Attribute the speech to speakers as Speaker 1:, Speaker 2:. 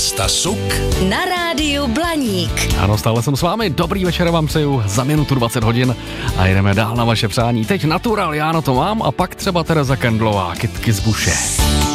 Speaker 1: Vlasta Suk
Speaker 2: na rádiu Blaník.
Speaker 3: Ano, stále jsem s vámi, dobrý večer vám přeju, za minutu 20 hodin a jdeme dál na vaše přání. Teď Natural, já na to mám a pak třeba Tereza Kendlová, Kytky z Buše.